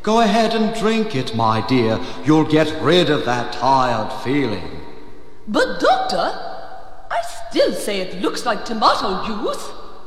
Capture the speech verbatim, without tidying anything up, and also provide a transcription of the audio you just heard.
Go ahead and drink it, my dear. You'll get rid of that tired feeling. But, Doctor, I still say it looks like tomato juice.